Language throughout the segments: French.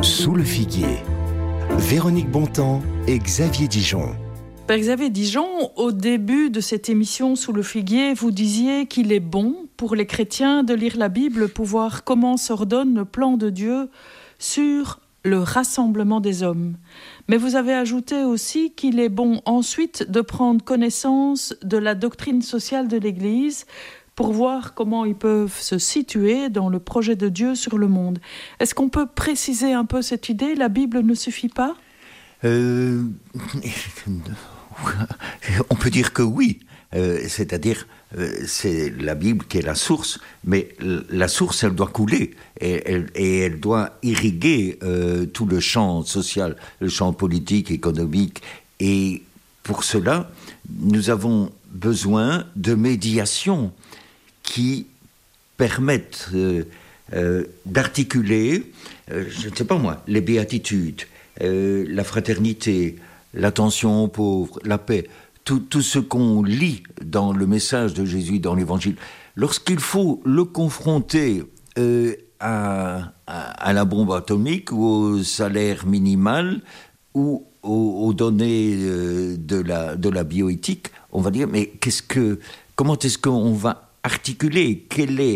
Sous le figuier, Véronique Bontemps et Xavier Dijon. Père Xavier Dijon, au début de cette émission Sous le figuier, vous disiez qu'il est bon pour les chrétiens de lire la Bible pour voir comment s'ordonne le plan de Dieu sur le rassemblement des hommes. Mais vous avez ajouté aussi qu'il est bon ensuite de prendre connaissance de la doctrine sociale de l'Église pour voir comment ils peuvent se situer dans le projet de Dieu sur le monde. Est-ce qu'on peut préciser un peu cette idée ? La Bible ne suffit pas ? On peut dire que oui, c'est-à-dire c'est la Bible qui est la source, mais la source elle doit couler et elle doit irriguer tout le champ social, le champ politique, économique, et pour cela nous avons besoin de médiation qui permettent d'articuler, je ne sais pas moi, les béatitudes, la fraternité, l'attention aux pauvres, la paix, tout ce qu'on lit dans le message de Jésus, dans l'Évangile. Lorsqu'il faut le confronter à la bombe atomique ou au salaire minimal ou aux données de la bioéthique, on va dire, mais comment est-ce qu'on va articuler,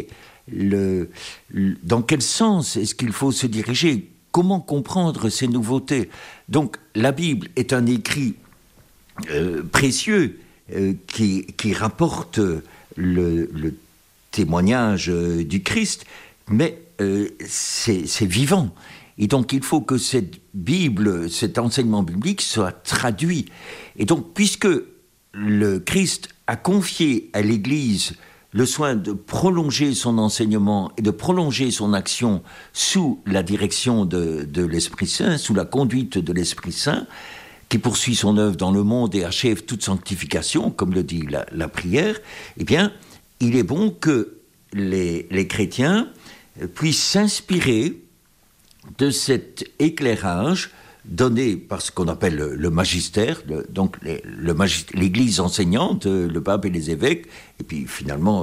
dans quel sens est-ce qu'il faut se diriger, comment comprendre ces nouveautés. Donc la Bible est un écrit précieux qui rapporte le témoignage du Christ, mais c'est vivant. Et donc il faut que cette Bible, cet enseignement biblique soit traduit. Et donc puisque le Christ a confié à l'Église le soin de prolonger son enseignement et de prolonger son action sous la direction de l'Esprit Saint, sous la conduite de l'Esprit Saint, qui poursuit son œuvre dans le monde et achève toute sanctification, comme le dit la prière, eh bien, il est bon que les chrétiens puissent s'inspirer de cet éclairage donné par ce qu'on appelle le magistère, donc l'Église enseignante, le pape et les évêques, et puis finalement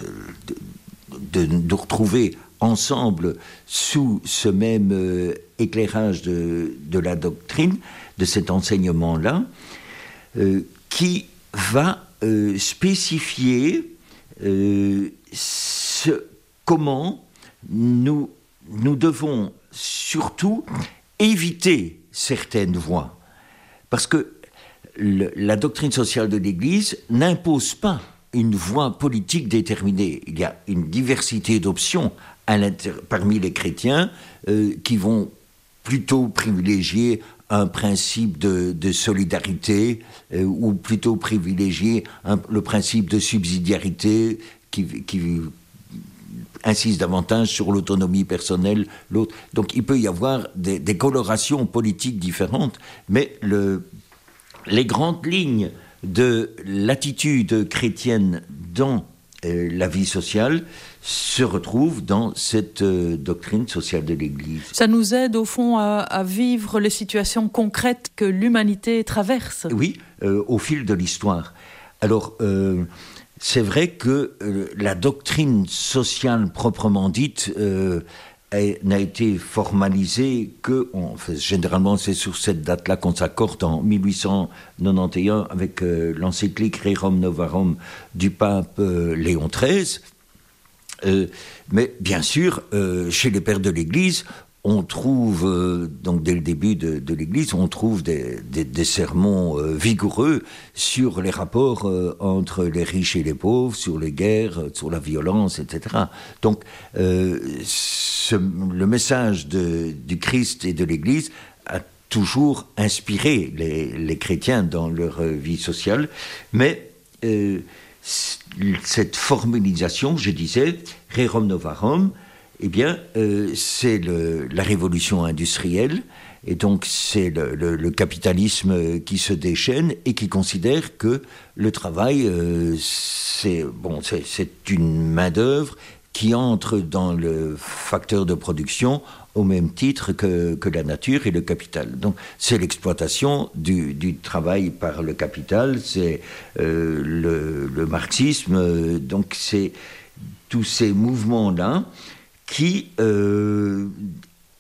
de retrouver ensemble sous ce même éclairage de la doctrine, de cet enseignement-là, qui va spécifier comment nous devons surtout éviter certaines voies. Parce que la doctrine sociale de l'Église n'impose pas une voie politique déterminée. Il y a une diversité d'options parmi les chrétiens qui vont plutôt privilégier un principe de solidarité ou plutôt privilégier le principe de subsidiarité qui insiste davantage sur l'autonomie personnelle, l'autre. Donc il peut y avoir des colorations politiques différentes, mais les grandes lignes de l'attitude chrétienne dans la vie sociale se retrouvent dans cette doctrine sociale de l'Église. Ça nous aide au fond à vivre les situations concrètes que l'humanité traverse. Oui, au fil de l'histoire. Alors, c'est vrai que la doctrine sociale proprement dite n'a été formalisée généralement c'est sur cette date-là qu'on s'accorde en 1891 avec l'encyclique Rerum Novarum du pape Léon XIII. Mais bien sûr, chez les pères de l'Église, on trouve, donc dès le début de l'Église, on trouve des sermons vigoureux sur les rapports entre les riches et les pauvres, sur les guerres, sur la violence, etc. Donc, le message du Christ et de l'Église a toujours inspiré les chrétiens dans leur vie sociale, mais cette formalisation, je disais, Rerum Novarum, eh bien, c'est la révolution industrielle, et donc c'est le capitalisme qui se déchaîne et qui considère que le travail, c'est une main-d'œuvre qui entre dans le facteur de production au même titre que la nature et le capital. Donc c'est l'exploitation du travail par le capital, c'est le marxisme, donc c'est tous ces mouvements-là qui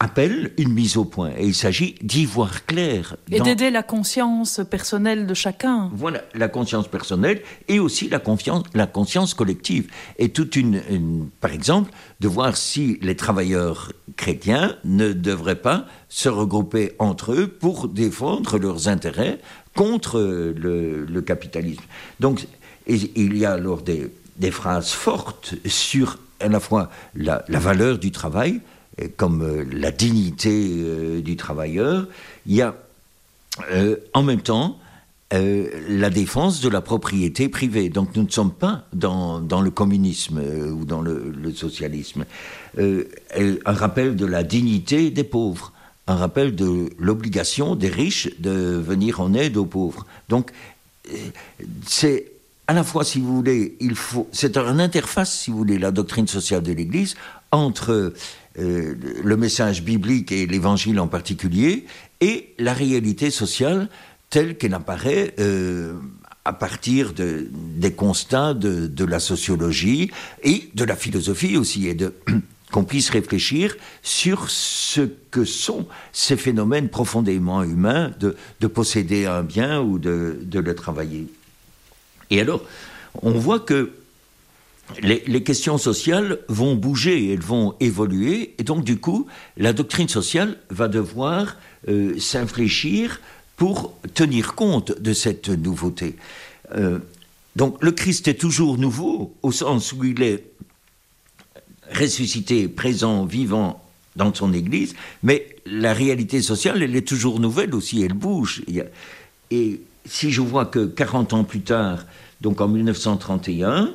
appelle une mise au point. Et il s'agit d'y voir clair. Et d'aider la conscience personnelle de chacun. Voilà, la conscience personnelle et aussi la conscience collective. Et par exemple, de voir si les travailleurs chrétiens ne devraient pas se regrouper entre eux pour défendre leurs intérêts contre le capitalisme. Donc, il y a alors des phrases fortes sur à la fois la valeur du travail, comme la dignité du travailleur. Il y a en même temps la défense de la propriété privée. Donc nous ne sommes pas dans le communisme ou dans le socialisme. Un rappel de la dignité des pauvres, un rappel de l'obligation des riches de venir en aide aux pauvres. Donc c'est à la fois, si vous voulez, c'est une interface, si vous voulez, la doctrine sociale de l'Église entre le message biblique et l'Évangile en particulier, et la réalité sociale telle qu'elle apparaît à partir des constats de la sociologie et de la philosophie aussi, et qu'on puisse réfléchir sur ce que sont ces phénomènes profondément humains de posséder un bien ou de le travailler. Et alors, on voit que les questions sociales vont bouger, elles vont évoluer, et donc du coup, la doctrine sociale va devoir s'infléchir pour tenir compte de cette nouveauté. Donc le Christ est toujours nouveau, au sens où il est ressuscité, présent, vivant dans son Église, mais la réalité sociale, elle est toujours nouvelle aussi, elle bouge. Et si je vois que 40 ans plus tard, donc en 1931,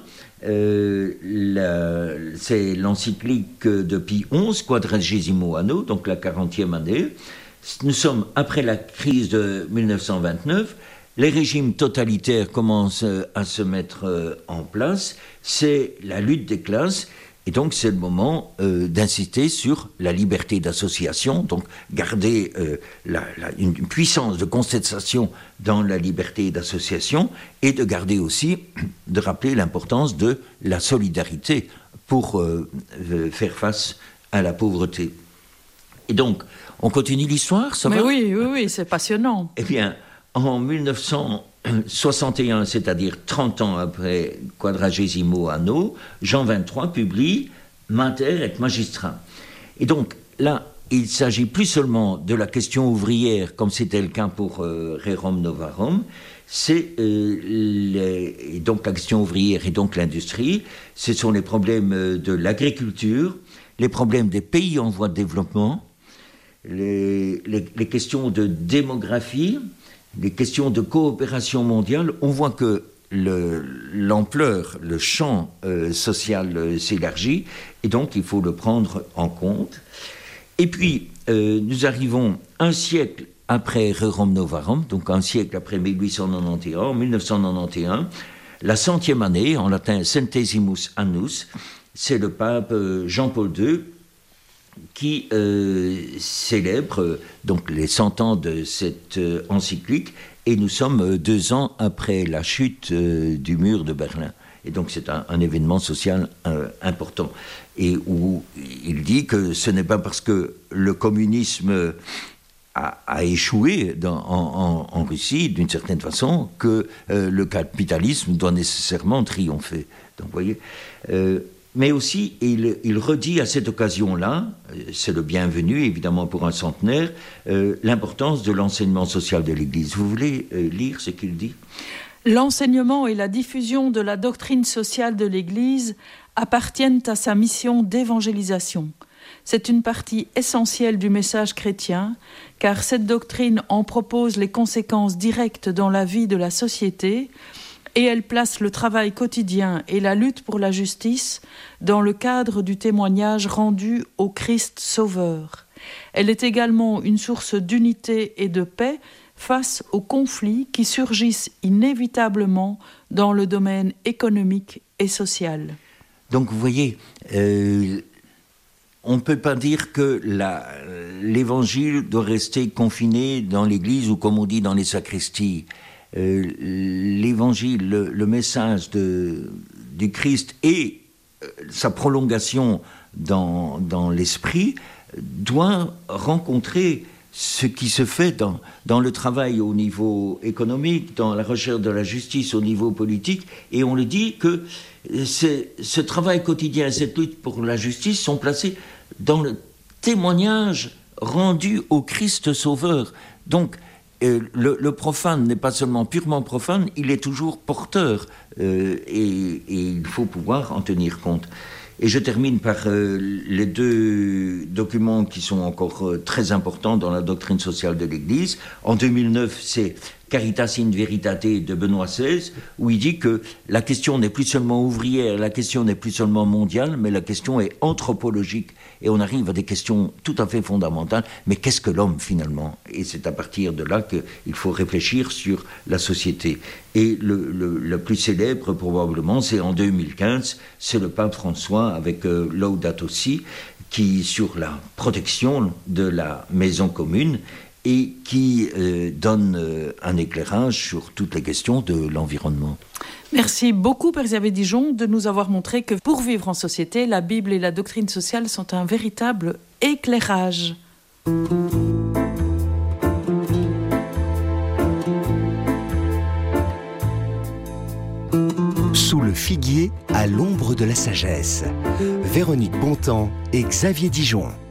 c'est l'encyclique de Pie XI, Quadragesimo Anno, donc la 40e année. Nous sommes après la crise de 1929, les régimes totalitaires commencent à se mettre en place, c'est la lutte des classes, et donc c'est le moment d'insister sur la liberté d'association, donc garder une puissance de contestation dans la liberté d'association, et de garder aussi, de rappeler l'importance de la solidarité pour faire face à la pauvreté. Et donc, on continue l'histoire, ça va ? Oui, c'est passionnant. Eh bien, en 1961, c'est-à-dire 30 ans après Quadragesimo Anno, Jean XXIII publie Mater et Magistra. Et donc, là, il ne s'agit plus seulement de la question ouvrière, comme c'était le cas pour Rerum Novarum, c'est donc la question ouvrière et donc l'industrie, ce sont les problèmes de l'agriculture, les problèmes des pays en voie de développement, les questions de démographie, les questions de coopération mondiale. On voit que l'ampleur, le champ social s'élargit, et donc il faut le prendre en compte. Et puis, nous arrivons un siècle après Rerum Novarum, donc un siècle après 1891, en 1991, la 100e année, en latin Centesimus Annus, c'est le pape Jean-Paul II qui célèbre donc les 100 ans de cette encyclique, et nous sommes 2 ans après la chute du mur de Berlin. Et donc c'est un événement social important, et où il dit que ce n'est pas parce que le communisme a échoué en Russie, d'une certaine façon, que le capitalisme doit nécessairement triompher. Donc vous voyez... mais aussi, il redit à cette occasion-là, c'est le bienvenu évidemment pour un centenaire, l'importance de l'enseignement social de l'Église. Vous voulez lire ce qu'il dit ? L'enseignement et la diffusion de la doctrine sociale de l'Église appartiennent à sa mission d'évangélisation. C'est une partie essentielle du message chrétien, car cette doctrine en propose les conséquences directes dans la vie de la société, et elle place le travail quotidien et la lutte pour la justice dans le cadre du témoignage rendu au Christ Sauveur. Elle est également une source d'unité et de paix face aux conflits qui surgissent inévitablement dans le domaine économique et social. Donc vous voyez, on ne peut pas dire que l'évangile doit rester confiné dans l'église ou comme on dit dans les sacristies. L'évangile, le message du Christ et sa prolongation dans l'esprit doit rencontrer ce qui se fait dans le travail au niveau économique, dans la recherche de la justice au niveau politique, et on le dit que ce travail quotidien, cette lutte pour la justice sont placés dans le témoignage rendu au Christ Sauveur. Donc, le profane n'est pas seulement purement profane, il est toujours porteur, et il faut pouvoir en tenir compte. Et je termine par les deux documents qui sont encore très importants dans la doctrine sociale de l'Église. En 2009, c'est Caritas in Veritate de Benoît XVI, où il dit que la question n'est plus seulement ouvrière, la question n'est plus seulement mondiale, mais la question est anthropologique. Et on arrive à des questions tout à fait fondamentales. Mais qu'est-ce que l'homme finalement ? Et c'est à partir de là qu'il faut réfléchir sur la société. Et le plus célèbre probablement, c'est en 2015, c'est le pape François avec Laudato Si, qui sur la protection de la maison commune et qui donne un éclairage sur toutes les questions de l'environnement. Merci beaucoup, Père Xavier Dijon, de nous avoir montré que pour vivre en société, la Bible et la doctrine sociale sont un véritable éclairage. Sous le figuier, à l'ombre de la sagesse. Véronique Bontemps et Xavier Dijon.